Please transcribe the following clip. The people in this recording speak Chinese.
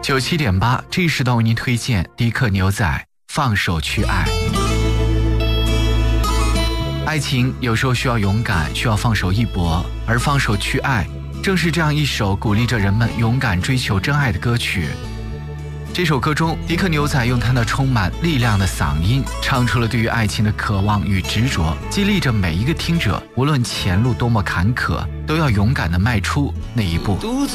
97.8，这时段为您推荐迪克牛仔放手去爱。爱情有时候需要勇敢，需要放手一搏，而放手去爱正是这样一首鼓励着人们勇敢追求真爱的歌曲。这首歌中，迪克牛仔用他那充满力量的嗓音唱出了对于爱情的渴望与执着，激励着每一个听者，无论前路多么坎坷，都要勇敢地迈出那一步。 独自